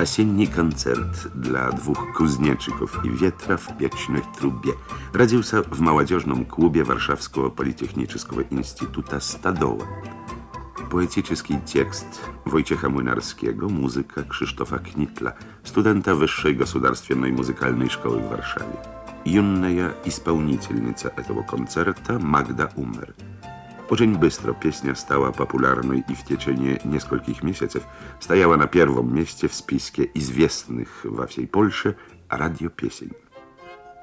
Осенний концерт для двух кузнечиков и ветра в печной трубе родился в молодежном клубе Варшавского политехнического института «Стадола». Poetycki tekst Wojciecha Młynarskiego, muzyka Krzysztofa Knitla, студента Высшей государственной музыкальной школы в Варшаве. Юная исполнительница этого концерта Magda Umer. Очень быстро песня стала популярной и в течение нескольких месяцев стояла на первом месте в списке известных во всей Польше радиопесен.